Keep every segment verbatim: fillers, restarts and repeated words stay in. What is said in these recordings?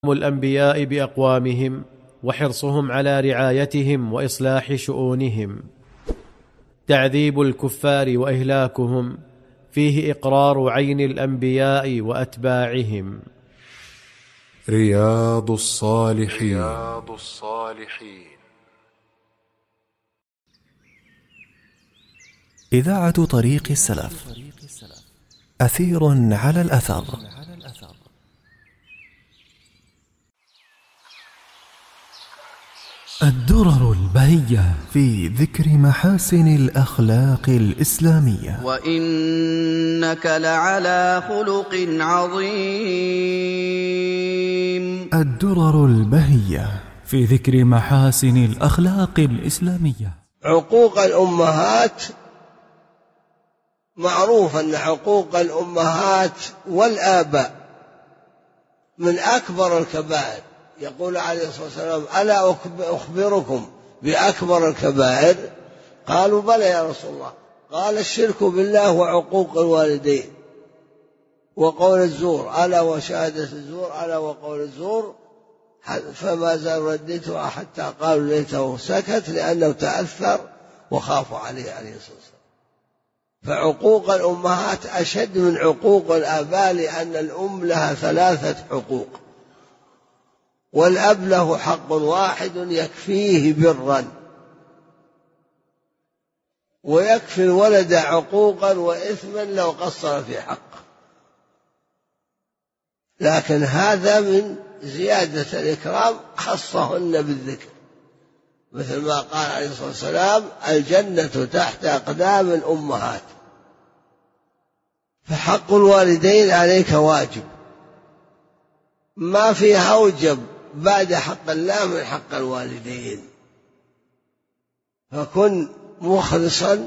الأنبياء بأقوامهم وحرصهم على رعايتهم وإصلاح شؤونهم. تعذيب الكفار وإهلاكهم فيه إقرار عين الأنبياء وأتباعهم. رياض الصالحين. رياض الصالحين. إذاعة طريق السلف، أثير على الأثر. الدرر البهية في ذكر محاسن الأخلاق الإسلامية. وإنك لعلى خلق عظيم. الدرر البهية في ذكر محاسن الأخلاق الإسلامية. عقوق الأمهات، معروف أن عقوق الأمهات والآباء من أكبر الكبائر. يقول عليه الصلاة والسلام: ألا أخبركم بأكبر الكبائر؟ قالوا: بلى يا رسول الله. قال: الشرك بالله وعقوق الوالدين وقول الزور، ألا وشهادة الزور، ألا وقول الزور. فما زال رديتها حتى قالوا ليته سكت، لأنه تأثر وخافوا عليه عليه الصلاة والسلام. فعقوق الأمهات أشد من عقوق الآباء، لأن الأم لها ثلاثة حقوق، والأب له حق واحد يكفيه برا، ويكفي الولد عقوقا وإثما لو قصر في حقه. لكن هذا من زيادة الإكرام، خصهن بالذكر، مثل ما قال عليه الصلاة والسلام: الجنة تحت أقدام الأمهات. فحق الوالدين عليك واجب، ما في أوجب بعد حق الله من حق الوالدين. فكن مخلصا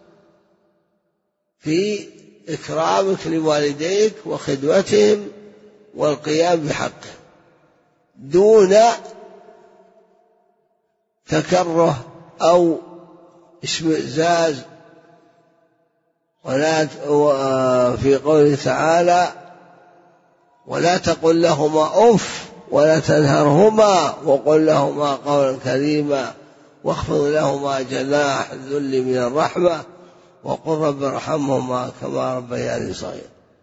في إكرامك لوالديك وخدمتهم والقيام بحقهم، دون تكره أو اشمئزاز. ولا في قوله تعالى: ولا تقل لهما أف ولا تنهرهما وقل لهما قولا كريما واخفض لهما جناح الذل من الرحمة وقل رب ارحمهما كما ربياني صغيرا.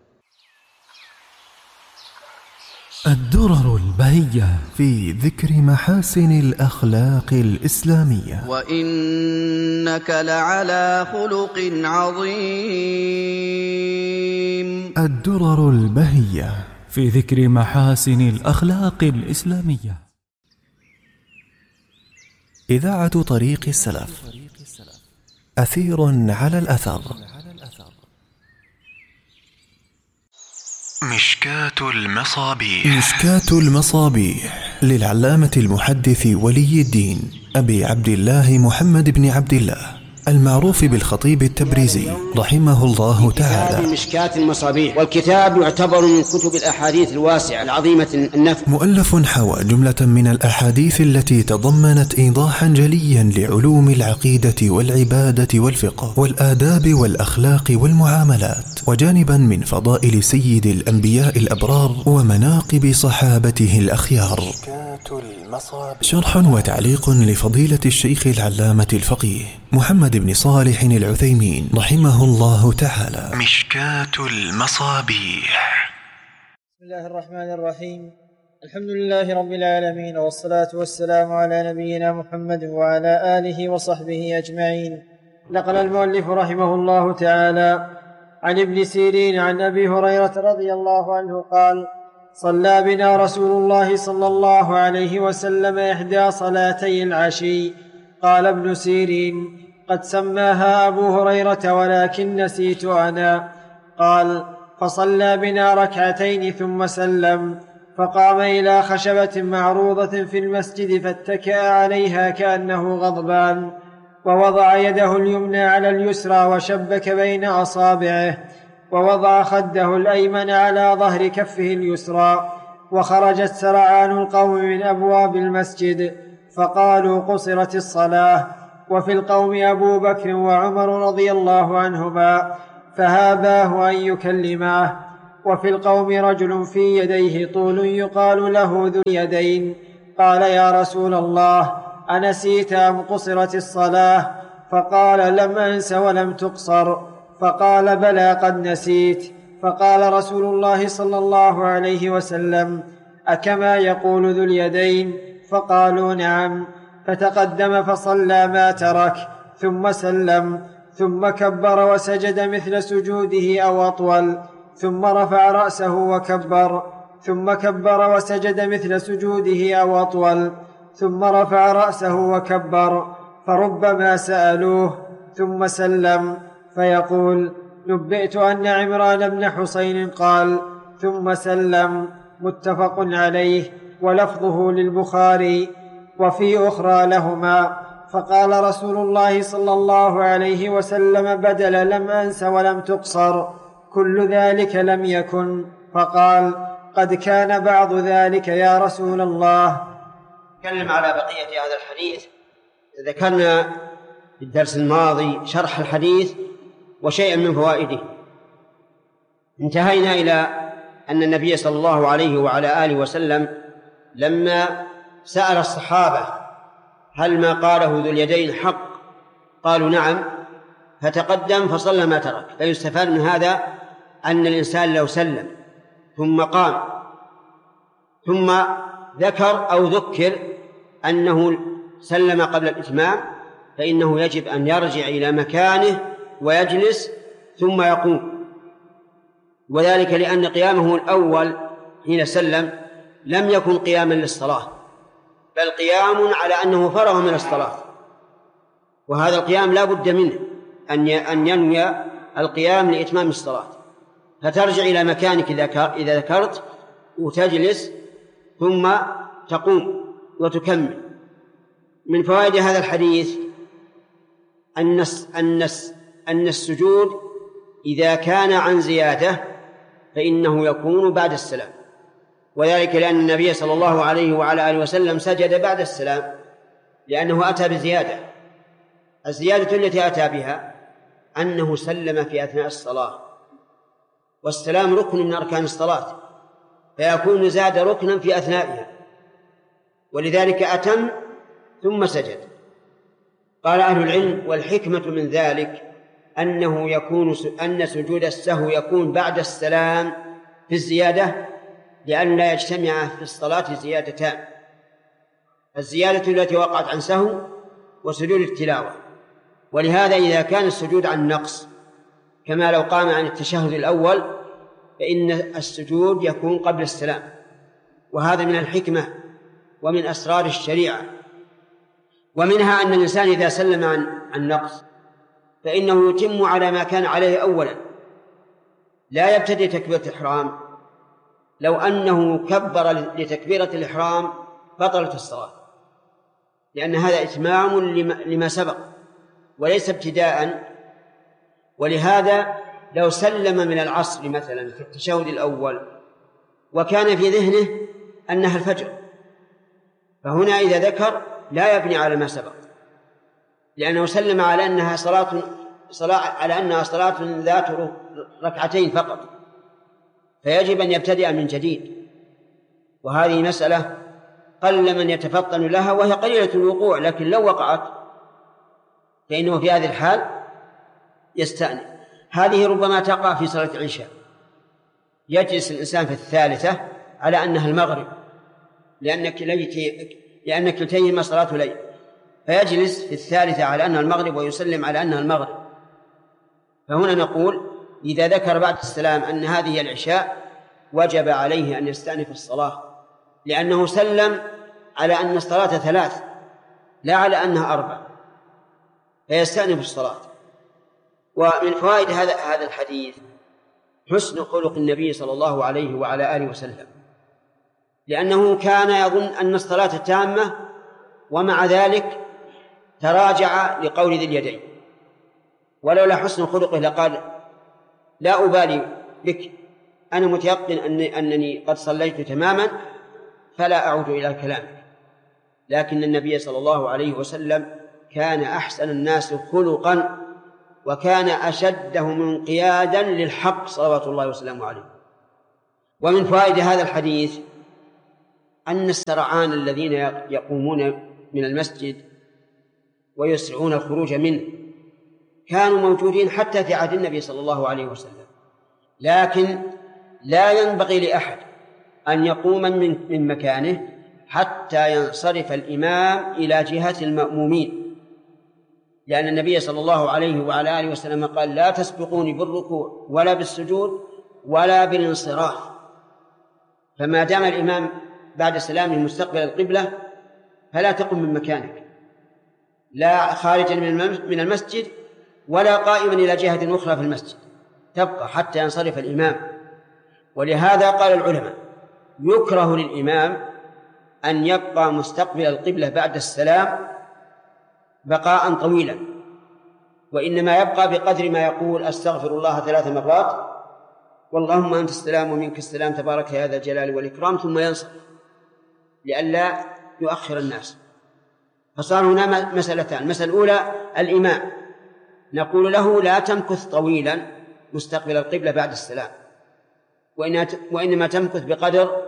الدرر البهية في ذكر محاسن الأخلاق الإسلامية. وإنك لعلى خلق عظيم. الدرر البهية في ذكر محاسن الأخلاق الإسلامية. إذاعة طريق السلف، أثير على الأثر. مشكاة المصابيح. مشكاة المصابيح للعلامة المحدث ولي الدين أبي عبد الله محمد بن عبد الله المعروف بالخطيب التبريزي رحمه الله تعالى. مشكاة المصابيح، والكتاب يعتبر من كتب الأحاديث الواسعة العظيمة النفع. مؤلف حوى جملة من الأحاديث التي تضمنت إيضاحا جليا لعلوم العقيدة والعبادة والفقه والآداب والأخلاق والمعاملات، وجانبا من فضائل سيد الأنبياء الأبرار ومناقب صحابته الأخيار. شرح وتعليق لفضيلة الشيخ العلامة الفقيه محمد بن صالح العثيمين رحمه الله تعالى. مشكاة المصابيح. بسم الله الرحمن الرحيم. الحمد لله رب العالمين، والصلاة والسلام على نبينا محمد وعلى آله وصحبه أجمعين. نقل المؤلف رحمه الله تعالى عن ابن سيرين عن أبي هريرة رضي الله عنه قال: صلى بنا رسول الله صلى الله عليه وسلم إحدى صلاتي العشي. قال ابن سيرين: قد سماها أبو هريرة ولكن نسيت أنا. قال: فصلى بنا ركعتين ثم سلم، فقام إلى خشبة معروضة في المسجد فاتكأ عليها كأنه غضبان، ووضع يده اليمنى على اليسرى وشبك بين أصابعه، ووضع خده الأيمن على ظهر كفه اليسرى، وخرجت سرعان القوم من أبواب المسجد فقالوا: قصرت الصلاة. وفي القوم أبو بكر وعمر رضي الله عنهما، فهاباه أن يكلماه. وفي القوم رجل في يديه طول يقال له ذو اليدين. قال: يا رسول الله، أنسيت أم قصرت الصلاة؟ فقال: لم أنس ولم تقصر. فقال: بلى قد نسيت. فقال رسول الله صلى الله عليه وسلم: أكما يقول ذو اليدين؟ فقالوا: نعم. فتقدم فصلى ما ترك، ثم سلم، ثم كبر وسجد مثل سجوده أو أطول، ثم رفع رأسه وكبر، ثم كبر وسجد مثل سجوده أو أطول، ثم رفع رأسه وكبر. فربما سألوه ثم سلم فيقول: نبئت أن عمران بن حسين قال ثم سلم. متفق عليه، ولفظه للبخاري. وفي أخرى لهما: فقال رسول الله صلى الله عليه وسلم بدل لم أنس ولم تقصر: كل ذلك لم يكن. فقال: قد كان بعض ذلك يا رسول الله. نتكلم على بقية هذا الحديث. ذكرنا في الدرس الماضي شرح الحديث وشيئا من فوائده. انتهينا إلى أن النبي صلى الله عليه وعلى آله وسلم لما سأل الصحابة: هل ما قاله ذو اليدين حق؟ قالوا: نعم. فتقدم فصلى ما ترك. فيستفاد من هذا أن الإنسان لو سلم ثم قام ثم ذكر أو ذكر أنه سلم قبل الإتمام، فإنه يجب أن يرجع إلى مكانه ويجلس ثم يقوم، وذلك لأن قيامه الأول حين سلم لم يكن قياما للصلاة، بل قيام على أنه فرغ من الصلاة، وهذا القيام لا بد منه أن ينوي القيام لإتمام الصلاة. فترجع إلى مكانك إذا ذكرت وتجلس ثم تقوم وتكمل. من فوائد هذا الحديث أن أن السجود إذا كان عن زيادة فإنه يكون بعد السلام، وذلك لأن النبي صلى الله عليه وعلى آله وسلم سجد بعد السلام لأنه أتى بزيادة. الزيادة التي أتى بها أنه سلم في أثناء الصلاة، والسلام ركن من أركان الصلاة، فيكون زاد ركنا في أثنائها، ولذلك أتم ثم سجد. قال أهل العلم: والحكمة من ذلك أنه يكون أن سجود السهو يكون بعد السلام في الزيادة، لأن لا يجتمع في الصلاة زيادتان: الزيادة التي وقعت عن سهو وسجود التلاوة. ولهذا إذا كان السجود عن نقص كما لو قام عن التشهد الأول فإن السجود يكون قبل السلام، وهذا من الحكمة ومن أسرار الشريعة. ومنها أن الإنسان إذا سلم عن عن نقص فإنه يتم على ما كان عليه أولا، لا يبتدئ تكبيرة الإحرام. لو أنه كبر لتكبيرة الإحرام بطلت الصلاة، لأن هذا إتمام لما سبق وليس ابتداء. ولهذا لو سلم من العصر مثلا في التشهد الأول وكان في ذهنه أنها الفجر، فهنا إذا ذكر لا يبني على ما سبق، لأنه سلم على أنها صلاة صلاة على أنها صلاة ذات ركعتين فقط، فيجب أن يبتدئ من جديد. وهذه مسألة قل من يتفطن لها، وهي قليلة الوقوع، لكن لو وقعت فإنه في هذه الحال يستأنف. هذه ربما تقع في صلاة العشاء، يجلس الإنسان في الثالثة على أنها المغرب، لأن لأن كلتيهما صلاة ليل، فيجلس في الثالثة على أنها المغرب ويسلم على أنها المغرب. فهنا نقول إذا ذكر بعد السلام أن هذه هي العشاء وجب عليه أن يستأنف الصلاة، لأنه سلم على أن الصلاة ثلاث لا على أنها أربع، فيستأنف الصلاة. ومن فوائد هذا هذا الحديث حسن خلق النبي صلى الله عليه وعلى آله وسلم، لأنه كان يظن أن الصلاة تامة، ومع ذلك تراجع لقول ذي اليدين. ولولا حسن خلقه لقال: لا أبالي بك، أنا متيقن أني, أنني قد صليت تماما فلا أعود إلى كلامك. لكن النبي صلى الله عليه وسلم كان أحسن الناس خلقا، وكان أشدهم انقيادا للحق صلوات الله وسلامه عليه. ومن فوائد هذا الحديث أن السرعان الذين يقومون من المسجد ويسرعون الخروج منه كانوا موجودين حتى في عهد النبي صلى الله عليه وسلم، لكن لا ينبغي لأحد أن يقوم من من مكانه حتى ينصرف الإمام إلى جهة المأمومين، لأن النبي صلى الله عليه وعلى آله وسلم قال: لا تسبقوني بالركوع ولا بالسجود ولا بالانصراف. فما دام الإمام بعد سلامه مستقبل القبلة فلا تقم من مكانك، لا خارجا من المسجد ولا قائما إلى جهة أخرى في المسجد، تبقى حتى ينصرف الإمام. ولهذا قال العلماء: يكره للإمام أن يبقى مستقبل القبلة بعد السلام بقاء طويلا، وإنما يبقى بقدر ما يقول: أستغفر الله ثلاث مرات، واللهم أنت السلام ومنك السلام تبارك يا ذا الجلال والإكرام، ثم ينصرف لئلا يؤخر الناس. فصار هنا مسألتان: المسألة الأولى الإمام نقول له: لا تمكث طويلا مستقبل القبلة بعد السلام، وإنما تمكث بقدر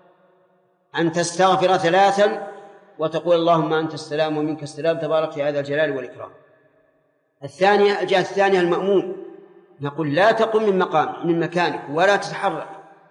أن تستغفر ثلاثا وتقول: اللهم أنت السلام ومنك السلام تبارك يا ذا الجلال والإكرام. الثانية الجهة الثانية المأموم نقول: لا تقم من مقام من مكانك ولا تتحرك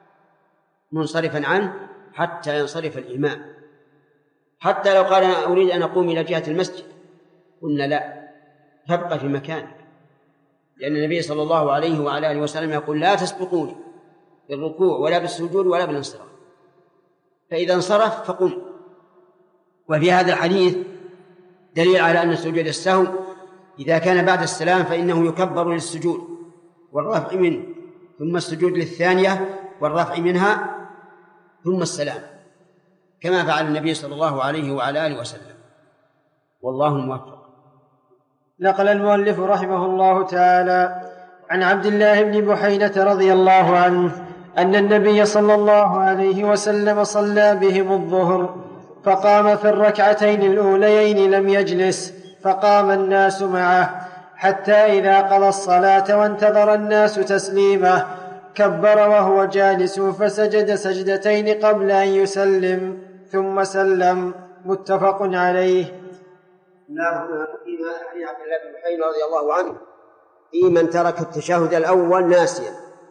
منصرفا عنه حتى ينصرف الإمام. حتى لو قال: أنا أريد أن أقوم إلى جهة المسجد، قلنا: لا، تبقى في مكانك، لأن النبي صلى الله عليه وعلى آله وسلم يقول: لا تسبقوني بالركوع ولا بالسجود ولا بالانصراف. فإذا انصرف فقم. وفي هذا الحديث دليل على أن سجود السهو إذا كان بعد السلام فإنه يكبر للسجود والرفع منه، ثم السجود للثانية والرفع منها، ثم السلام، كما فعل النبي صلى الله عليه وعلى آله وسلم، والله الموفق. نقل المؤلف رحمه الله تعالى عن عبد الله بن بحينة رضي الله عنه أن النبي صلى الله عليه وسلم صلى بهم الظهر، فقام في الركعتين الأوليين لم يجلس، فقام الناس معه حتى إذا قضى الصلاة وانتظر الناس تسليمه كبر وهو جالس، فسجد سجدتين قبل أن يسلم ثم سلم. متفق عليه. لا هنا في حديث عبد الله بن بحينة رضي الله عنه في من ترك التشهد الأول ناسيا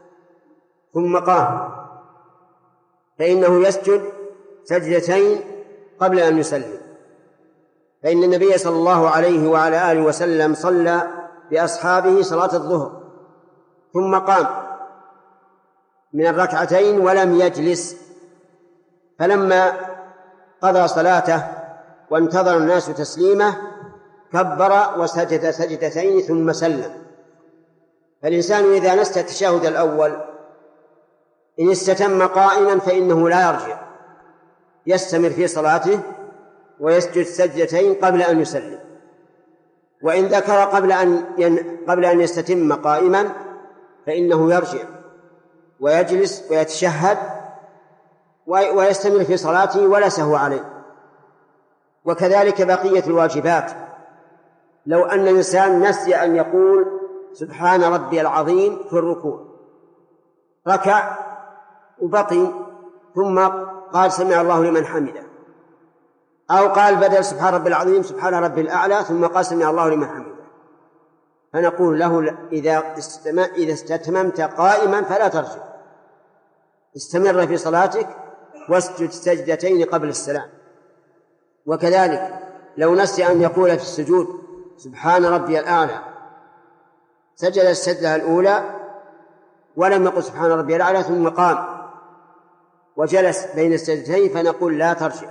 ثم قام، فإنه يسجد سجدتين قبل أن يسلم، فإن النبي صلى الله عليه وعلى آله وسلم صلى بأصحابه صلاة الظهر ثم قام من الركعتين ولم يجلس، فلما قضى صلاته وانتظر الناس تسليمه كبر وسجد سجدتين ثم سلم. فالإنسان إذا نسي التشهد الأول إن استتم قائما فإنه لا يرجع، يستمر في صلاته ويسجد سجدتين قبل أن يسلم. وإن ذكر قبل أن ين... قبل أن يستتم قائما فإنه يرجع ويجلس ويتشهد ويستمر في صلاته ولا سهو عليه. وكذلك بقية الواجبات، لو أن الإنسان نسي أن يقول سبحان ربي العظيم في الركوع، ركع وبقي ثم قال سمع الله لمن حمده، أو قال بدل سبحان ربي العظيم سبحان ربي الأعلى ثم قال سمع الله لمن حمده، فنقول له إذا إذا استتممت قائما فلا ترجع، استمر في صلاتك واسجد سجدتين قبل السلام. وكذلك لو نسي أن يقول في السجود سبحان ربي الأعلى، سجد السجدة الأولى ولم يقل سبحان ربي الأعلى ثم قام وجلس بين السجدتين، فنقول لا ترجع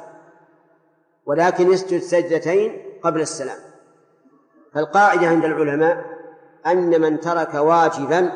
ولكن يسجد سجدتين قبل السلام. فالقاعدة عند العلماء أن من ترك واجبا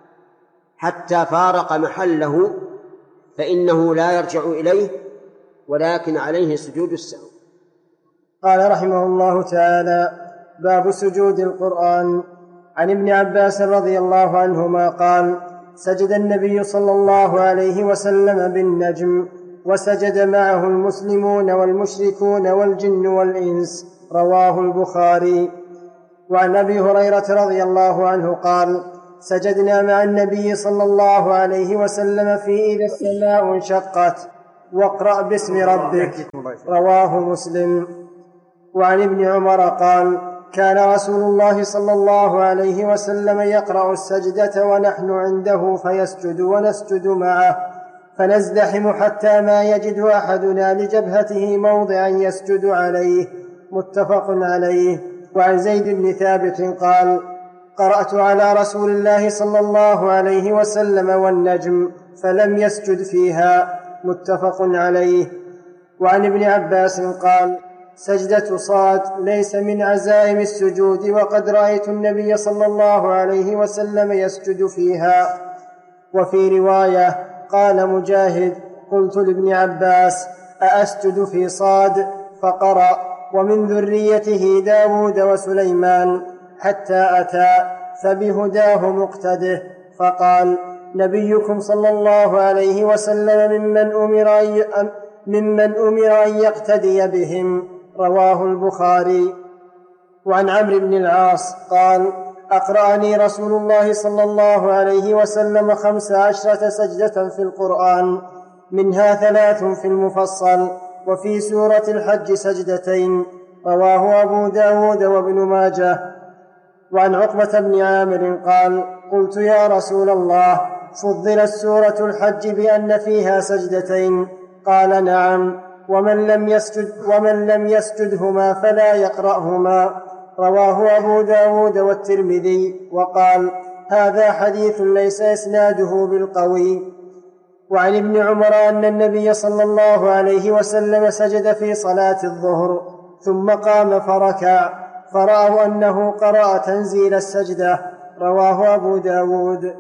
حتى فارق محله فإنه لا يرجع إليه ولكن عليه سجود السهو. قال رحمه الله تعالى: باب سجود القرآن. عن ابن عباس رضي الله عنهما قال: سجد النبي صلى الله عليه وسلم بالنجم، وسجد معه المسلمون والمشركون والجن والإنس. رواه البخاري. وعن أبي هريرة رضي الله عنه قال: سجدنا مع النبي صلى الله عليه وسلم في إذا السماء انشقت واقرأ باسم ربك، رواه مسلم. وعن ابن عمر قال: كان رسول الله صلى الله عليه وسلم يقرأ السجدة ونحن عنده فيسجد ونسجد معه، فنزدحم حتى ما يجد أحدنا لجبهته موضعا يسجد عليه، متفق عليه. وعن زيد بن ثابت قال: قرأت على رسول الله صلى الله عليه وسلم والنجم فلم يسجد فيها، متفق عليه. وعن ابن عباس قال: سجدة صاد ليس من عزائم السجود، وقد رأيت النبي صلى الله عليه وسلم يسجد فيها. وفي رواية قال مجاهد: قلت لابن عباس: أأسجد في صاد؟ فقرأ: ومن ذريته داود وسليمان حتى أتى فبهداه مقتده، فقال: نبيكم صلى الله عليه وسلم ممن أمر أن, ممن أمر أن يقتدي بهم، رواه البخاري. وعن عمرو بن العاص قال: أقرأني رسول الله صلى الله عليه وسلم خمس عشرة سجدة في القرآن، منها ثلاث في المفصل، وفي سورة الحج سجدتين، رواه أبو داود وابن ماجه. وعن عقبة بن عامر قال: قلت يا رسول الله، فضلت سورة الحج بأن فيها سجدتين؟ قال: نعم، ومن لم يسجد ومن لم يسجدهما فلا يقرأهما، رواه أبو داود والترمذي، وقال: هذا حديث ليس إسناده بالقوي. وعن ابن عمر أن النبي صلى الله عليه وسلم سجد في صلاة الظهر ثم قام فركع، فرأوا أنه قرأ تنزيل السجدة، رواه أبو داود.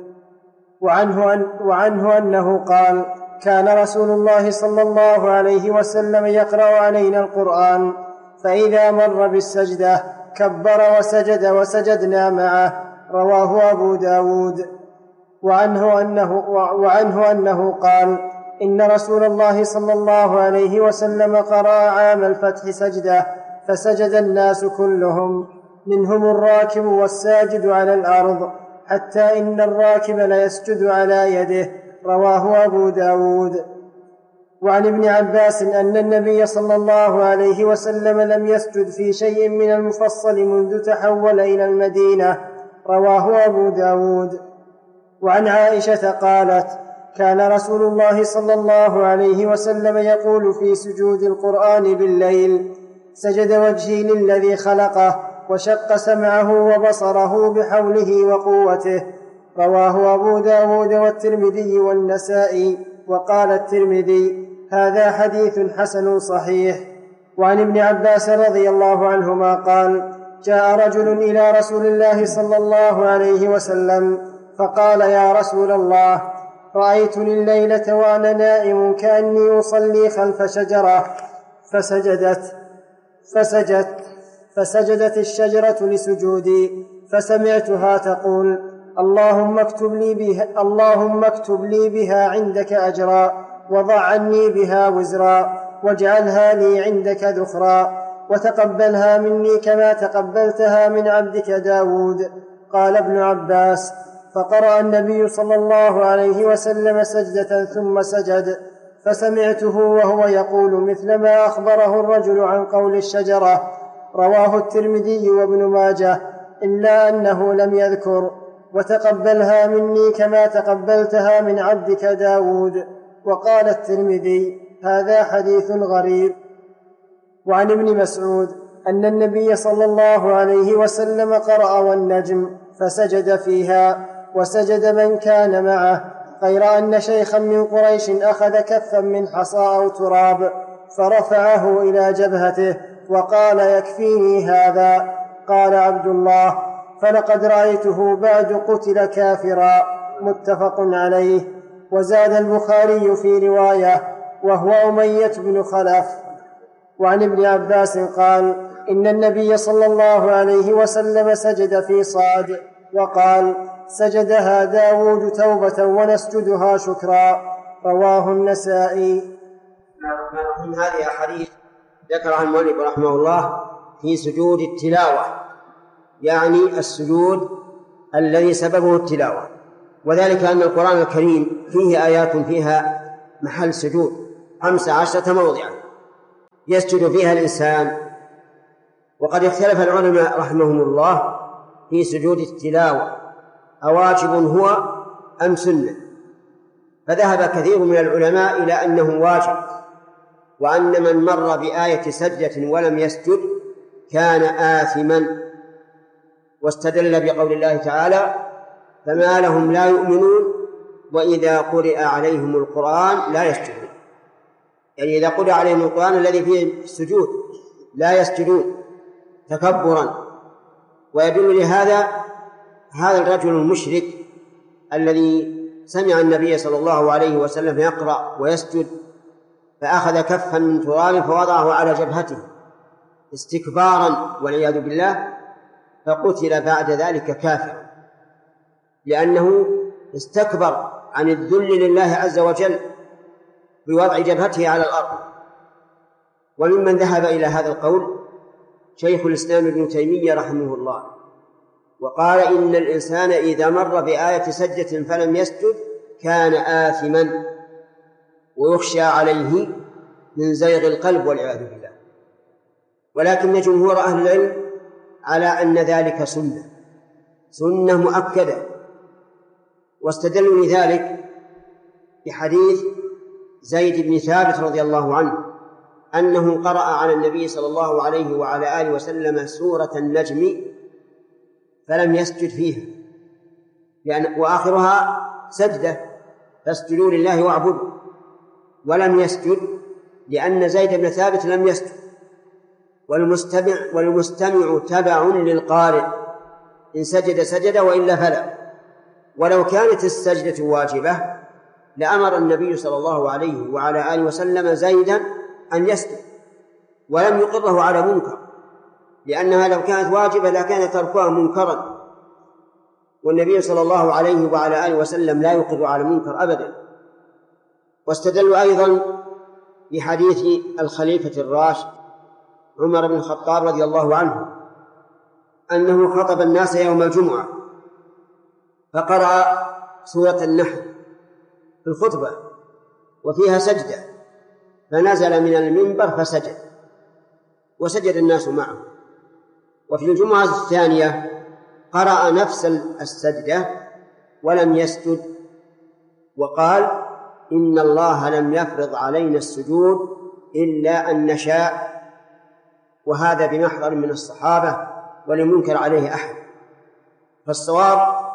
وعنه, أن وعنه أنه قال: كان رسول الله صلى الله عليه وسلم يقرأ علينا القرآن، فإذا مر بالسجدة كبر وسجد وسجدنا معه، رواه أبو داود. وعنه أنه, وعنه أنه قال: إن رسول الله صلى الله عليه وسلم قرأ عام الفتح سجدة فسجد الناس كلهم، منهم الراكب والساجد على الأرض، حتى إن الراكب ليسجد على يده، رواه أبو داود. وعن ابن عباس أن النبي صلى الله عليه وسلم لم يسجد في شيء من المفصل منذ تحول إلى المدينة، رواه أبو داود. وعن عائشة قالت: كان رسول الله صلى الله عليه وسلم يقول في سجود القرآن بالليل: سجد وجهي للذي خلقه وشق سمعه وبصره بحوله وقوته، رواه أبو داود والترمذي والنسائي. وقال الترمذي: هذا حديث حسن صحيح. وعن ابن عباس رضي الله عنهما قال: جاء رجل إلى رسول الله صلى الله عليه وسلم فقال: يا رسول الله، رأيتني الليلة وأنا نائم كأني أصلي خلف شجرة فسجدت فسجدت فسجدت الشجرة لسجودي، فسمعتها تقول: اللهم اكتب لي بها, اللهم اكتب لي بها عندك أجرا، وضع عني بها وزرا، واجعلها لي عندك ذخرا، وتقبلها مني كما تقبلتها من عبدك داود. قال ابن عباس: فقرأ النبي صلى الله عليه وسلم سجدة ثم سجد، فسمعته وهو يقول مثل ما أخبره الرجل عن قول الشجرة، رواه الترمذي وابن ماجه، إلا أنه لم يذكر: وتقبلها مني كما تقبلتها من عبدك داود. وقال الترمذي: هذا حديث غريب. وعن ابن مسعود أن النبي صلى الله عليه وسلم قرأ والنجم فسجد فيها، وسجد من كان معه، غير أن شيخا من قريش أخذ كفا من حصى أو تراب فرفعه إلى جبهته وقال: يكفيني هذا. قال عبد الله: فلقد رأيته بعد قتل كافرا، متفق عليه. وزاد البخاري في رواية: وهو أمية بن خلف. وعن ابن عباس قال: إن النبي صلى الله عليه وسلم سجد في صاد، وقال: سجدها داود توبة ونسجدها شكرا، رواه النسائي. من هذه الأحاديث ذكرها المؤلف رحمه الله في سجود التلاوة، يعني السجود الذي سببه التلاوة، وذلك أن القرآن الكريم فيه آيات فيها محل سجود خمس عشرة موضعا يسجد فيها الإنسان. وقد اختلف العلماء رحمهم الله في سجود التلاوة أواجب هو أم سنة، فذهب كثير من العلماء إلى أنه واجب، وأن من مر بآية سجدة ولم يسجد كان آثما، واستدل بقول الله تعالى: فما لهم لا يؤمنون وإذا قرئ عليهم القرآن لا يسجدون، يعني إذا قرئ عليهم القرآن الذي فيه السجود لا يسجدون تكبرا. ويدل لهذا هذا الرجل المشرك الذي سمع النبي صلى الله عليه وسلم يقرأ ويسجد، فأخذ كفا من تراب فوضعه على جبهته استكبارا والعياذ بالله، فقتل بعد ذلك كافرا، لأنه استكبر عن الذل لله عز وجل بوضع جبهته على الأرض. وممن ذهب إلى هذا القول شيخ الإسلام ابن تيمية رحمه الله، وقال: إن الإنسان إذا مر بآية سجدة فلم يسجد كان آثما ويخشى عليه من زيغ القلب والعياذ بالله. ولكن جمهور أهل العلم على أن ذلك سنة سنة مؤكدة، واستدلوا لذلك بحديث زيد بن ثابت رضي الله عنه أنه قرأ على النبي صلى الله عليه وعلى آله وسلم سورة النجم فلم يسجد فيها، يعني وآخرها سجدة فاسجدوا لله واعبدوا، ولم يسجد لأن زيد بن ثابت لم يسجد، والمستمع, والمستمع تبع للقارئ، إن سجد سجد وإلا فلا. ولو كانت السجدة واجبة لأمر النبي صلى الله عليه وعلى آله وسلم زيدا أن يسجد ولم يقره على منكر، لأنها لو كانت واجبة لكان تركها منكرا، والنبي صلى الله عليه وعلى آله وسلم لا يقر على منكر أبدا. واستدلوا أيضا بحديث الخليفة الراشد عمر بن الخطاب رضي الله عنه أنه خطب الناس يوم الجمعة فقرأ سورة النحل في الخطبة وفيها سجدة، فنزل من المنبر فسجد وسجد الناس معه. وفي الجمعة الثانية قرأ نفس السجدة ولم يسجد، وقال: إن الله لم يفرض علينا السجود إلا أن نشاء، وهذا بمحضر من الصحابة ولم ينكر عليه أحد. فالصواب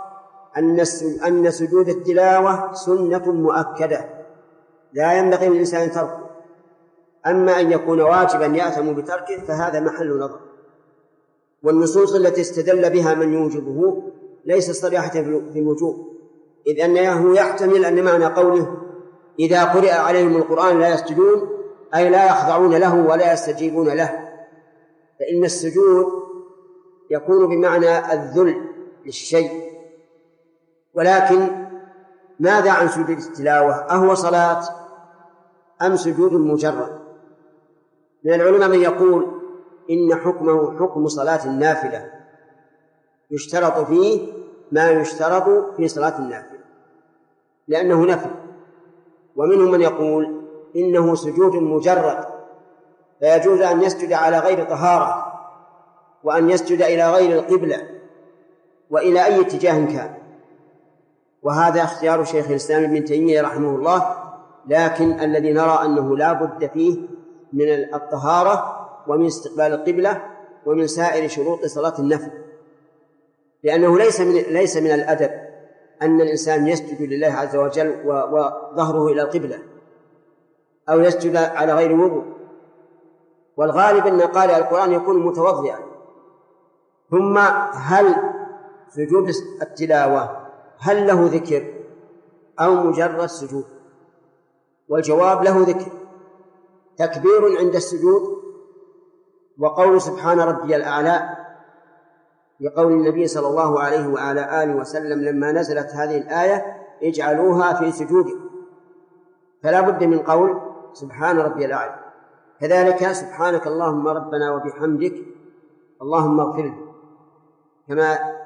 أن سجود التلاوة سنة مؤكدة لا ينبغي للإنسان تركه، أما أن يكون واجبا يأثم بتركه فهذا محل نظر. والنصوص التي استدل بها من يوجبه ليس صريحة في الوجوب، إذ أنه يحتمل أن معنى قوله إذا قرئ عليهم القرآن لا يسجدون أي لا يخضعون له ولا يستجيبون له، فإن السجود يكون بمعنى الذل للشيء. ولكن ماذا عن سجود التلاوة؟ أهو صلاة أم سجود مجرد؟ من العلماء من يقول إن حكمه حكم صلاة النافلة، يشترط فيه ما يشترط في صلاة النافلة لأنه نفل. ومنهم من يقول إنه سجود مجرد، فيجوز أن يسجد على غير طهارة، وأن يسجد إلى غير القبلة وإلى أي اتجاه كان، وهذا اختيار شيخ الإسلام ابن تيمية رحمه الله. لكن الذي نرى أنه لا بد فيه من الطهارة ومن استقبال القبلة ومن سائر شروط صلاة النفل، لأنه ليس من, ليس من الأدب أن الإنسان يسجد لله عز وجل وظهره إلى القبلة أو يسجد على غير وضوء، والغالب أن قارئ القرآن يكون متوضئا. ثم هل سجود التلاوة هل له ذكر أو مجرد سجود؟ والجواب له ذكر، تكبير عند السجود، وقول سبحان ربي الأعلى، لقول النبي صلى الله عليه وعلى آله وسلم لما نزلت هذه الآية اجعلوها في سجودكم، فلا بد من قول سبحان ربي الأعلى. كذلك سبحانك اللهم ربنا وبحمدك اللهم اغفر لي، كما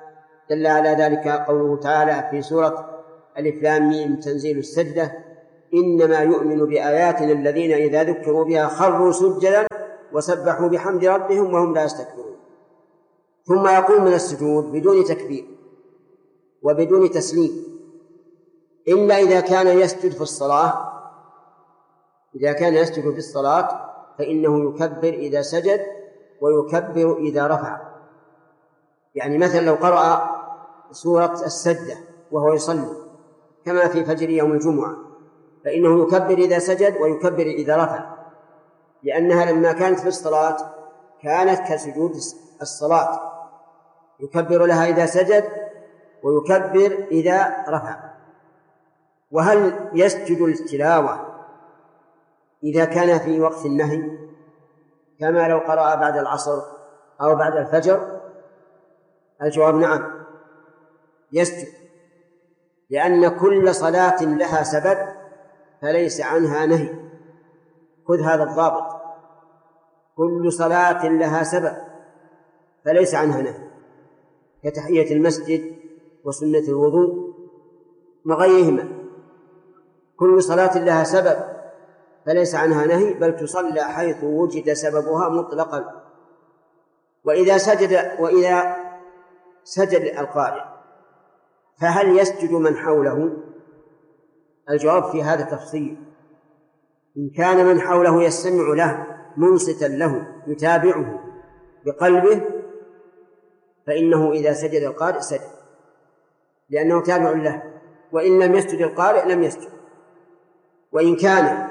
دل على ذلك قوله تعالى في سورة ألف لام ميم تنزيل السجدة: إنما يؤمن بآياتنا الذين إذا ذكروا بها خروا سجدا وسبحوا بحمد ربهم وهم لا يستكبرون. ثم يقوم من السجود بدون تكبير وبدون تسليم، إلا إذا كان يسجد في الصلاة. إذا كان يسجد في الصلاة فإنه يكبر إذا سجد ويكبر إذا رفع. يعني مثلا لو قرأ سورة السجدة وهو يصلي كما في فجر يوم الجمعة فإنه يكبر إذا سجد ويكبر إذا رفع، لأنها لما كانت في الصلاة كانت كسجود الصلاة، يكبر لها إذا سجد ويكبر إذا رفع. وهل يسجد التلاوة إذا كان في وقت النهي كما لو قرأ بعد العصر أو بعد الفجر؟ الجواب نعم يسجد، لأن كل صلاة لها سبب فليس عنها نهي. خذ هذا الضابط: كل صلاة لها سبب فليس عنها نهي، كتحية المسجد وسنة الوضوء وغيرهما. كل صلاة لها سبب فليس عنها نهي، بل تصلى حيث وجد سببها مطلقا. وإذا سجد وإذا سجد القارئ فهل يسجد من حوله؟ الجواب في هذا تفصيل. إن كان من حوله يستمع له منصتا له يتابعه بقلبه فإنه إذا سجد القارئ سجد لأنه تابع له، وإن لم يسجد القارئ لم يسجد. وإن كان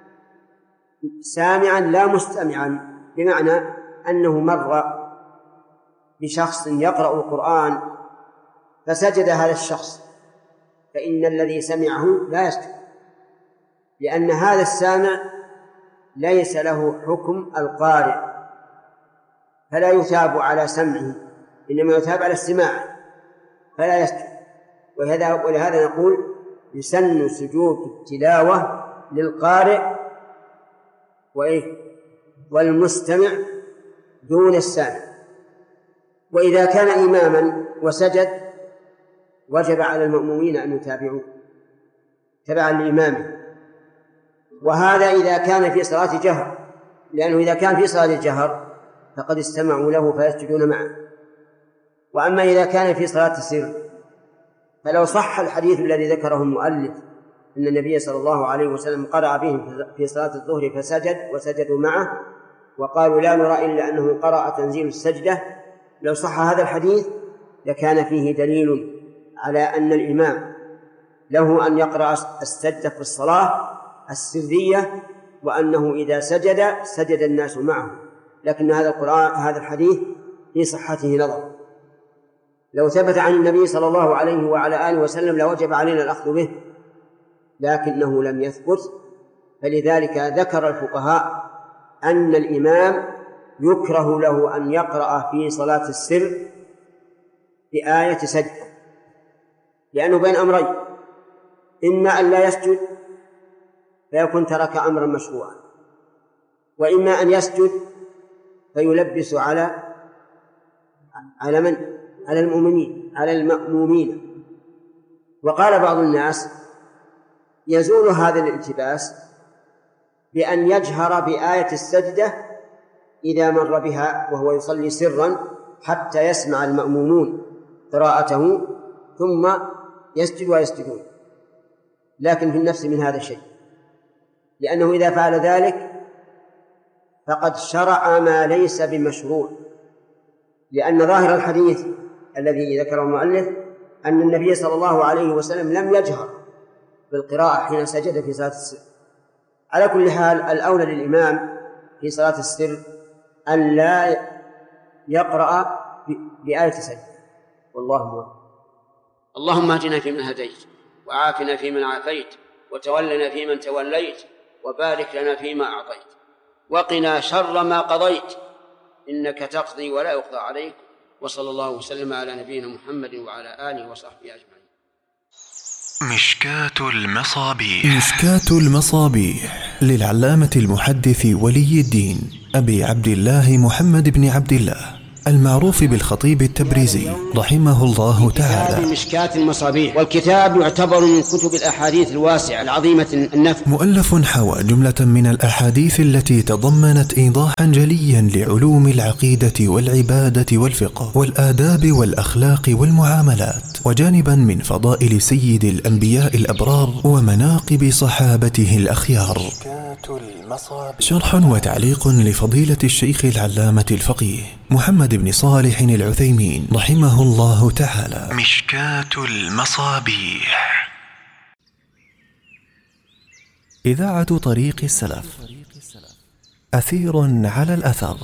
سامعا لا مستمعا، بمعنى أنه مر بشخص يقرأ القرآن فسجد هذا الشخص، فإن الذي سمعه لا يسجد، لأن هذا السامع ليس له حكم القارئ فلا يثاب على سمعه، إنما يثاب على استماعه فلا يسجد. ولهذا نقول يسن سجود التلاوة للقارئ وإيه والمستمع دون السامع. وإذا كان إماما وسجد وجب على المأمومين أن يتابعوه تبعا لإمامه، وهذا إذا كان في صلاة جهر، لأنه إذا كان في صلاة الجهر فقد استمعوا له فيسجدون معه. وأما إذا كان في صلاة السر فلو صح الحديث الذي ذكره المؤلف أن النبي صلى الله عليه وسلم قرأ بهم في صلاة الظهر فسجد وسجدوا معه وقالوا لا نرى إلا أنه قرأ تنزيل السجدة، لو صح هذا الحديث لكان فيه دليل على أن الإمام له أن يقرأ السجدة في الصلاة السرية، وأنه إذا سجد سجد الناس معه. لكن هذا القرآن هذا الحديث في صحته نظر. لو ثبت عن النبي صلى الله عليه وعلى آله وسلم لوجب علينا الأخذ به، لكنه لم يثبت، فلذلك ذكر الفقهاء أن الإمام يكره له أن يقرأ في صلاة السر بآية سجدة، لأنه بين أمرين: إما أن لا يسجد فيكون ترك أمرا مشروعا، وإما أن يسجد فيلبس على على من؟ على المؤمنين على المأمومين. وقال بعض الناس يزول هذا الالتباس بأن يجهر بآية السجدة إذا مر بها وهو يصلي سرا حتى يسمع المأمومون قراءته ثم يسجد ويسجدون، لكن في النفس من هذا الشيء، لأنه إذا فعل ذلك فقد شرع ما ليس بمشروع، لأن ظاهر الحديث الذي ذكره المؤلف أن النبي صلى الله عليه وسلم لم يجهر بالقراءة حين سجد في صلاة السر. على كل حال الأولى للإمام في صلاة السر أن لا يقرأ بآية سجدة، والله موفق. اللهم اهدنا فيمن هديت، وعافنا فيمن عافيت، وتولنا فيمن توليت، وبارك لنا فيما أعطيت، وقنا شر ما قضيت، إنك تقضي ولا يقضى عليك. وصلى الله وسلم على نبينا محمد وعلى آله وصحبه أجمعين. مشكاة المصابيح. مشكاة المصابيح للعلامة المحدث ولي الدين أبي عبد الله محمد بن عبد الله المعروف بالخطيب التبريزي رحمه الله تعالى. مشكاة المصابيح، والكتاب يعتبر من كتب الأحاديث الواسعة العظيمة النفع. مؤلف حوى جملة من الأحاديث التي تضمنت إيضاحا جليا لعلوم العقيدة والعبادة والفقه والآداب والأخلاق والمعاملات، وجانبا من فضائل سيد الأنبياء الأبرار ومناقب صحابته الأخيار. شرح وتعليق لفضيلة الشيخ العلامة الفقيه محمد بن صالح العثيمين رحمه الله تعالى. مشكاة المصابيح. إذاعة طريق السلف، أثير على الأثر.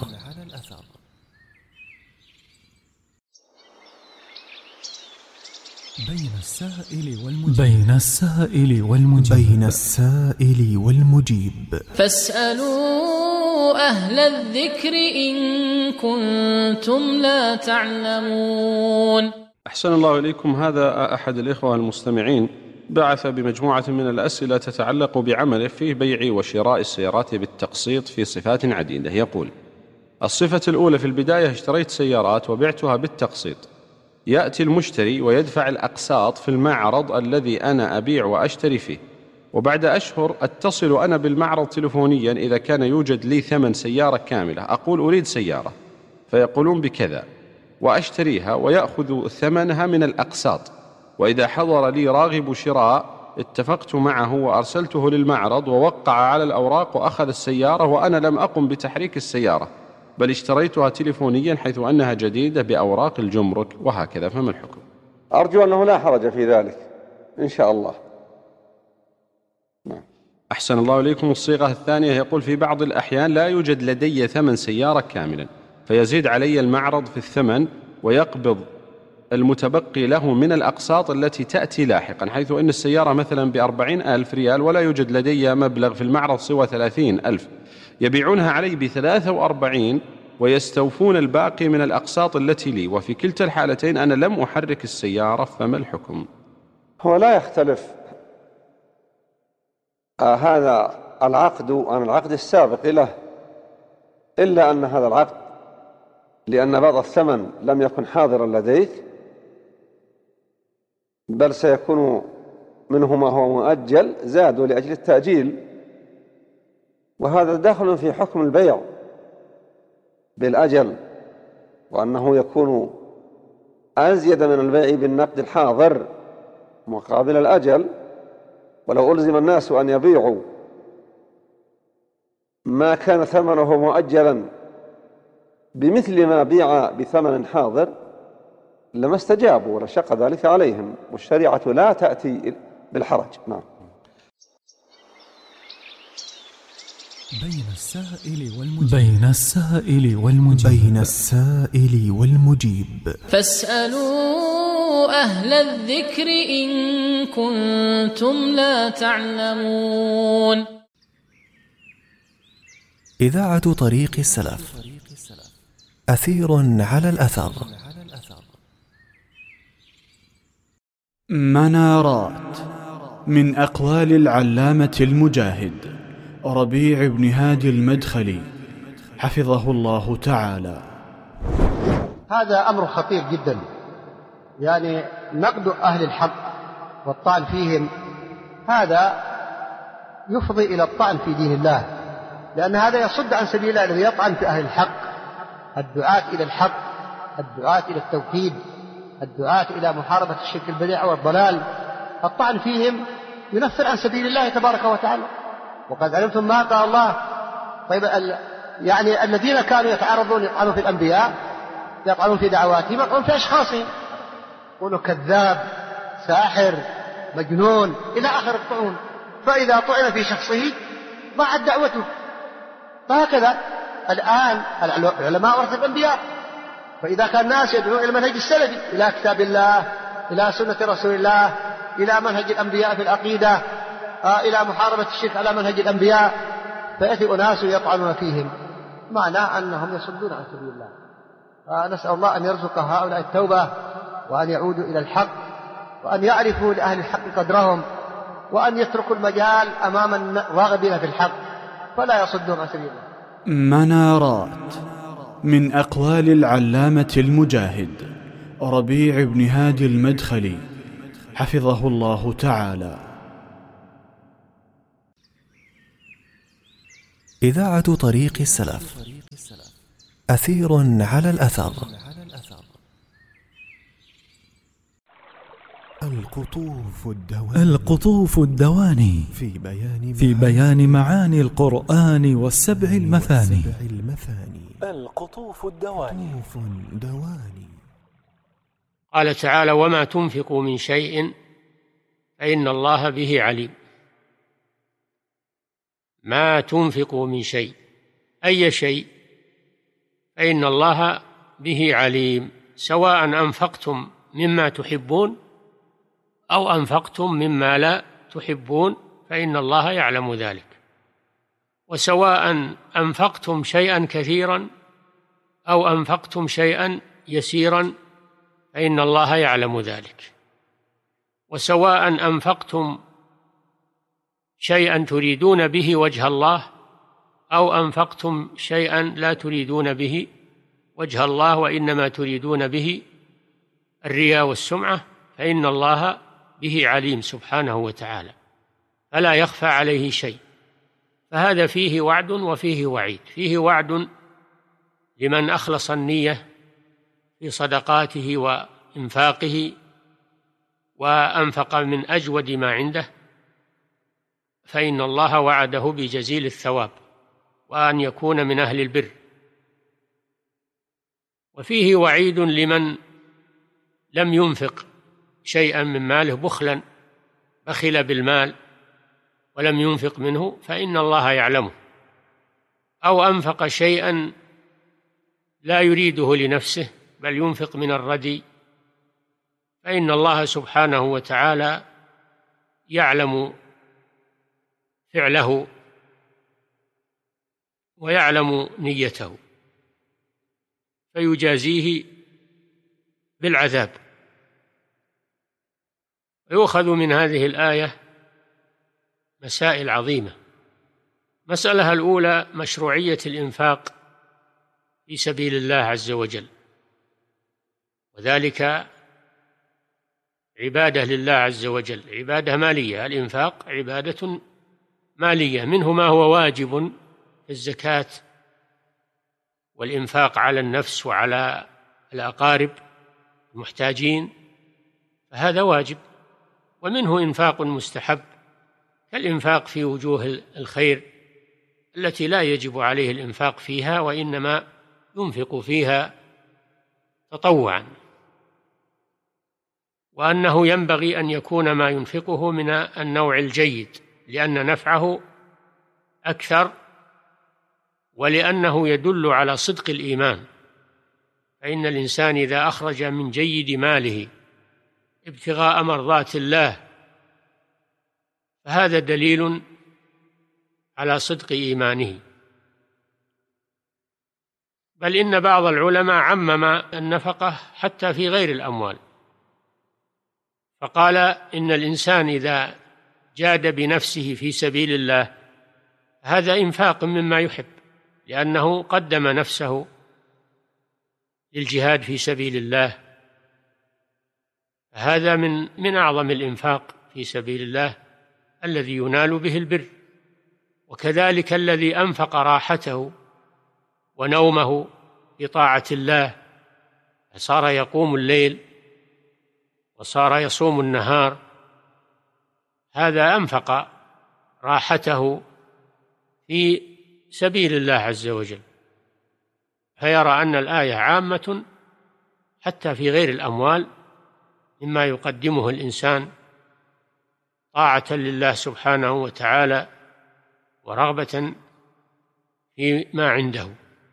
بين السائل والمجيب بين السائل والمجيب بين السائل والمجيب فاسألوا أهل الذكر إن كنتم لا تعلمون. أحسن الله إليكم. هذا أحد الإخوة المستمعين بعث بمجموعة من الأسئلة تتعلق بعمله في بيع وشراء السيارات بالتقسيط في صفات عديدة. يقول: الصفة الأولى، في البداية اشتريت سيارات وبعتها بالتقسيط. يأتي المشتري ويدفع الأقساط في المعرض الذي أنا أبيع وأشتري فيه، وبعد أشهر أتصل أنا بالمعرض تلفونيا إذا كان يوجد لي ثمن سيارة كاملة، أقول أريد سيارة فيقولون بكذا وأشتريها ويأخذ ثمنها من الأقساط، وإذا حضر لي راغب شراء اتفقت معه وأرسلته للمعرض ووقع على الأوراق وأخذ السيارة وأنا لم أقم بتحريك السيارة بل اشتريتها تلفونيا حيث أنها جديدة بأوراق الجمرك وهكذا، فما الحكم؟ أرجو أنه لا حرج في ذلك إن شاء الله. نعم. أحسن الله إليكم. الصيغة الثانية، يقول: في بعض الأحيان لا يوجد لدي ثمن سيارة كاملا فيزيد علي المعرض في الثمن ويقبض المتبقي له من الأقساط التي تأتي لاحقا، حيث أن السيارة مثلا بأربعين ألف ريال ولا يوجد لدي مبلغ في المعرض سوى ثلاثين ألف، يبيعونها علي بثلاثة وأربعين ويستوفون الباقي من الأقساط التي لي، وفي كلتا الحالتين أنا لم أحرك السيارة، فما الحكم؟ هو لا يختلف آه هذا العقد عن العقد السابق له، إلا أن هذا العقد لأن بعض الثمن لم يكن حاضرا لديك بل سيكون منه ما هو مؤجل زادوا لأجل التأجيل، وهذا داخل في حكم البيع بالأجل، وأنه يكون أزيد من البيع بالنقد الحاضر مقابل الأجل. ولو ألزم الناس أن يبيعوا ما كان ثمنه مؤجلا بمثل ما بيع بثمن حاضر لما استجابوا ولشق ذلك عليهم، والشريعة لا تأتي بالحرج. نعم. بين السائل والمجيب بين السائل والمجيب بين السائل والمجيب فاسألوا أهل الذكر إن كنتم لا تعلمون. إذاعة طريق السلف، أثير على الأثر. منارات من أقوال العلامة المجاهد ربيع بن هادي المدخلي حفظه الله تعالى. هذا أمر خطير جدا، يعني نقد أهل الحق والطعن فيهم هذا يفضي إلى الطعن في دين الله، لأن هذا يصد عن سبيل الله الذي يطعن في أهل الحق، الدعاة إلى الحق، الدعاة إلى التوحيد، الدعاة إلى محاربة الشرك البديع والضلال. الطعن فيهم ينفر عن سبيل الله تبارك وتعالى. وقد علمتم ما قال الله. طيب يعني الذين كانوا يتعرضون يطعنون في الأنبياء يطعنون في دعواتهم يطعنون في أشخاصهم، يقولوا كذاب، ساحر، مجنون إلى آخر الطعون، فإذا طعن في شخصه ضاعت دعوته. فهكذا الآن العلماء ورثة الأنبياء، فإذا كان الناس يدعون إلى المنهج السلفي، إلى كتاب الله، إلى سنة رسول الله، إلى منهج الأنبياء في العقيدة، آه إلى محاربة الشرك على منهج الأنبياء، فيأتي أناس يطعنون فيهم، معناه أنهم يصدون عن سبيل الله. فنسأل الله أن يرزق هؤلاء التوبة، وأن يعودوا إلى الحق، وأن يعرفوا لأهل الحق قدرهم، وأن يتركوا المجال أمام الراغبين في الحق فلا يصدون عن سبيل الله. منارات من أقوال العلامة المجاهد ربيع بن هادي المدخلي حفظه الله تعالى. إذاعة طريق السلف، أثير على الأثر. القطوف الدواني, القطوف الدواني في بيان, في بيان معاني القرآن والسبع المثاني. القطوف الدواني. قال تعالى: وما تنفقوا من شيء فإن الله به عليم. ما تنفقوا من شيء، أي شيء، فإن الله به عليم، سواء أنفقتم مما تحبون أو أنفقتم مما لا تحبون فإن الله يعلم ذلك، وسواء أنفقتم شيئا كثيرا أو أنفقتم شيئا يسيرا فإن الله يعلم ذلك، وسواء أنفقتم شيئا تريدون به وجه الله أو أنفقتم شيئا لا تريدون به وجه الله وإنما تريدون به الرياء والسمعة فإن الله به عليم سبحانه وتعالى، فلا يخفى عليه شيء. فهذا فيه وعد وفيه وعيد. فيه وعد لمن أخلص النية في صدقاته وإنفاقه وأنفق من أجود ما عنده، فإن الله وعده بجزيل الثواب وأن يكون من أهل البر. وفيه وعيد لمن لم ينفق شيئا من ماله بخلا، بخل بالمال ولم ينفق منه فإن الله يعلمه، أو أنفق شيئا لا يريده لنفسه بل ينفق من الردي فإن الله سبحانه وتعالى يعلم فعله ويعلم نيته فيجازيه بالعذاب. يؤخذ من هذه الآية مسائل عظيمة. مسألة الأولى مشروعية الإنفاق في سبيل الله عز وجل، وذلك عبادة لله عز وجل، عبادة مالية. الإنفاق عبادة مالية، منه ما هو واجب في الزكاة والإنفاق على النفس وعلى الأقارب المحتاجين، فهذا واجب، ومنه إنفاق مستحب كالإنفاق في وجوه الخير التي لا يجب عليه الإنفاق فيها وإنما ينفق فيها تطوعا، وأنه ينبغي أن يكون ما ينفقه من النوع الجيد لأن نفعه أكثر ولأنه يدل على صدق الإيمان. فإن الإنسان إذا أخرج من جيد ماله ابتغاء مرضات الله فهذا دليل على صدق إيمانه. بل إن بعض العلماء عمم النفقة حتى في غير الأموال، فقال إن الإنسان إذا جاد بنفسه في سبيل الله هذا إنفاق مما يحب، لأنه قدم نفسه للجهاد في سبيل الله، هذا من من أعظم الإنفاق في سبيل الله الذي ينال به البر. وكذلك الذي أنفق راحته ونومه في طاعة الله، صار يقوم الليل وصار يصوم النهار، هذا أنفق راحته في سبيل الله عز وجل، فيرى أن الآية عامة حتى في غير الأموال مما يقدمه الإنسان طاعة لله سبحانه وتعالى ورغبة فيما عنده.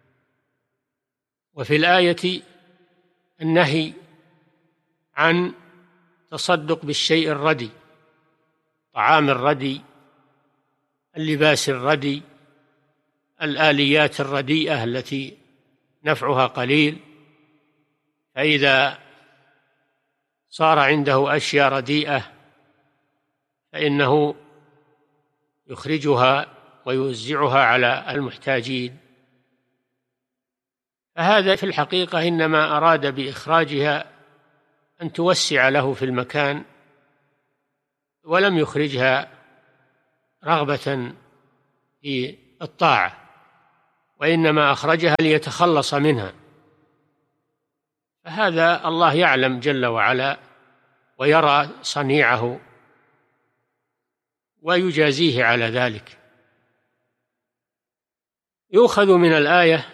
وفي الآية النهي عن تصدق بالشيء الردي، طعام الردي، اللباس الردي، الآليات الرديئة التي نفعها قليل، فإذا صار عنده أشياء رديئة فإنه يخرجها ويوزعها على المحتاجين، فهذا في الحقيقة إنما أراد بإخراجها أن توسع له في المكان، ولم يخرجها رغبة في الطاعة، وإنما أخرجها ليتخلص منها. فهذا الله يعلم جل وعلا ويرى صنيعه ويجازيه على ذلك. يؤخذ من الآية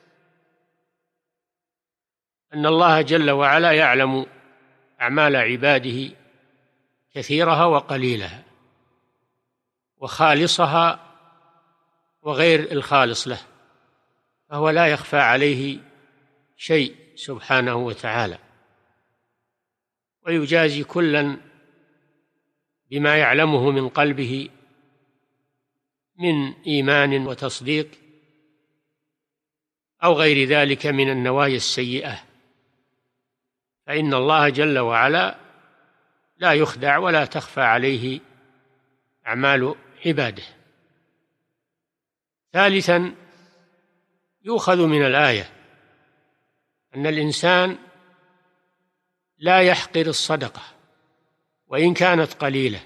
أن الله جل وعلا يعلم أعمال عباده كثيرها وقليلها، وخالصها وغير الخالص له، فهو لا يخفى عليه شيء سبحانه وتعالى، ويجازي كلا بما يعلمه من قلبه من إيمان وتصديق أو غير ذلك من النوايا السيئة، فإن الله جل وعلا لا يخدع ولا تخفى عليه أعمال عباده. ثالثا، يؤخذ من الآية أن الإنسان لا يحقر الصدقة وإن كانت قليلة،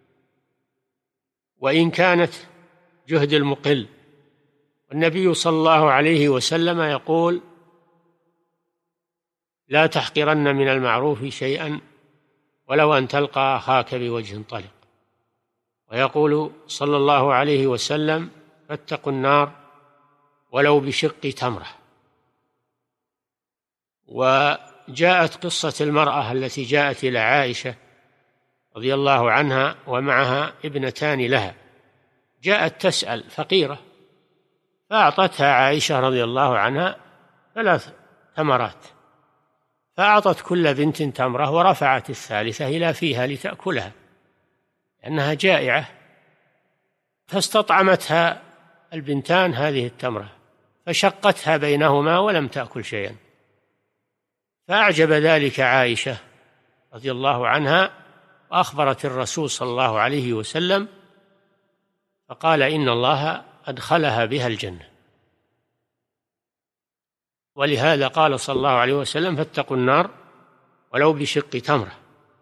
وإن كانت جهد المقل. والنبي صلى الله عليه وسلم يقول: لا تحقرن من المعروف شيئا ولو أن تلقى أخاك بوجه طلق. ويقول صلى الله عليه وسلم: فاتقوا النار ولو بشق تمرة. وجاءت قصة المرأة التي جاءت إلى عائشة رضي الله عنها ومعها ابنتان لها، جاءت تسأل، فقيرة، فأعطتها عائشة رضي الله عنها ثلاث تمرات، فأعطت كل بنت تمرة ورفعت الثالثة إلى فيها لتأكلها لأنها جائعة، فاستطعمتها البنتان هذه التمرة فشقتها بينهما ولم تأكل شيئا، فأعجب ذلك عائشة رضي الله عنها، وأخبرت الرسول صلى الله عليه وسلم، فقال: إن الله أدخلها بها الجنة. ولهذا قال صلى الله عليه وسلم: فاتقوا النار ولو بشق تمرة.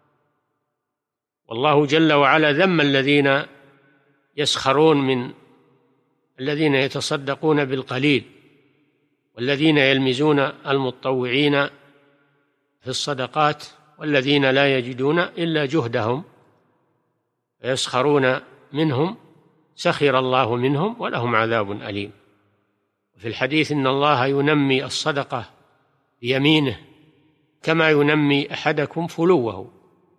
والله جل وعلا ذم الذين يسخرون من الذين يتصدقون بالقليل، والذين يلمزون المتطوعين في الصدقات، والذين لا يجدون إلا جهدهم فيسخرون منهم سخر الله منهم ولهم عذاب أليم. وفي الحديث: إن الله ينمي الصدقة بيمينه كما ينمي أحدكم فلوه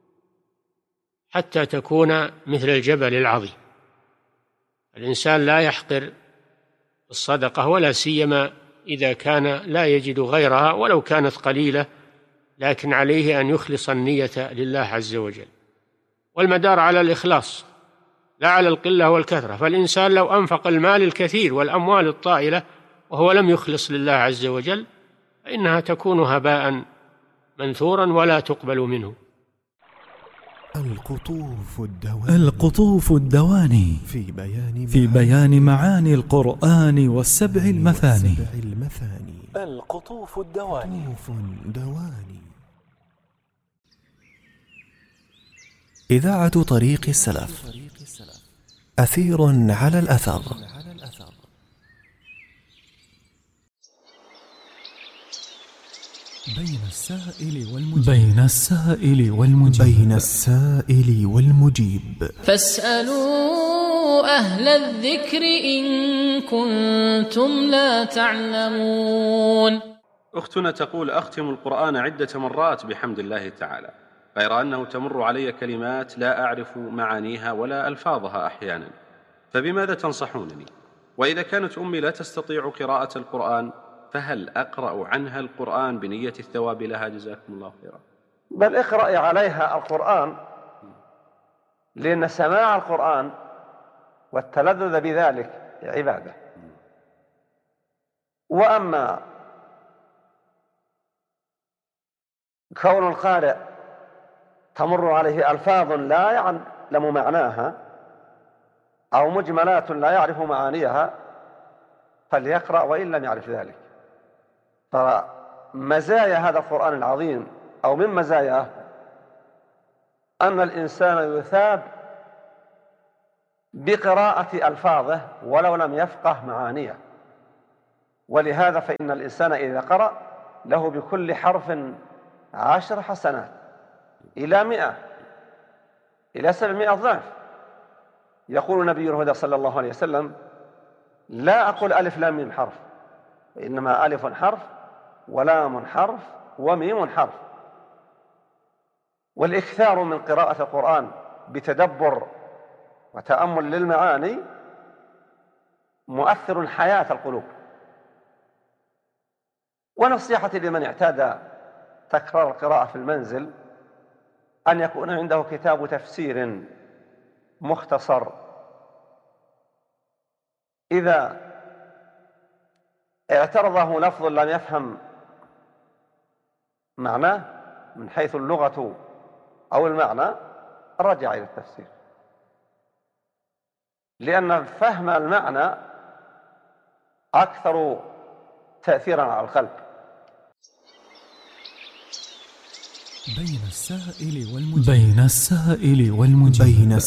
حتى تكون مثل الجبل العظيم. الإنسان لا يحقر الصدقة، ولا سيما إذا كان لا يجد غيرها ولو كانت قليلة، لكن عليه أن يخلص النية لله عز وجل، والمدار على الإخلاص لا على القلة والكثرة. فالإنسان لو أنفق المال الكثير والأموال الطائلة وهو لم يخلص لله عز وجل فإنها تكون هباء منثورا ولا تقبل منه. القطوف الدواني, القطوف الدواني في بيان, في بيان معاني القرآن والسبع المثاني. القطوف الدواني. دواني. إذاعة طريق السلف، أثير على الأثر. بين السائل والمجيب بين السائل والمجيب بين السائل والمجيب فاسألوا أهل الذكر إن كنتم لا تعلمون. أختنا تقول: أختم القرآن عدة مرات بحمد الله تعالى، غير أنه تمر علي كلمات لا أعرف معانيها ولا ألفاظها أحيانا، فبماذا تنصحونني؟ وإذا كانت أمي لا تستطيع قراءة القرآن فهل أقرأ عنها القرآن بنية الثواب لها؟ جزاكم الله خيرا. بل اقرأي عليها القرآن، لأن سماع القرآن والتلذذ بذلك عبادة. وأما كون القارئ تمر عليه ألفاظ لا يعلم معناها أو مجملات لا يعرف معانيها فليقرأ وإن لم يعرف ذلك، فمزايا هذا القرآن العظيم أو من مزاياه أن الإنسان يثاب بقراءة ألفاظه ولو لم يفقه معانيه، ولهذا فإن الإنسان إذا قرأ له بكل حرف عشر حسنات إلى مئة إلى سبعمائة ضعف. يقول نبي الهدى صلى الله عليه وسلم: لا أقول ألف لام ميم حرف، وإنما ألف حرف ولام حرف وميم حرف. والإكثار من قراءة القرآن بتدبر وتأمل للمعاني مؤثر حياة القلوب. ونصيحتي لمن اعتاد تكرار القراءة في المنزل أن يكون عنده كتاب تفسير مختصر، إذا اعترضه لفظ لم يفهم معناه من حيث اللغة أو المعنى رجع إلى التفسير، لأن فهم المعنى أكثر تأثيرا على القلب. بين السائل والمجيب بين السائل والمجيب بين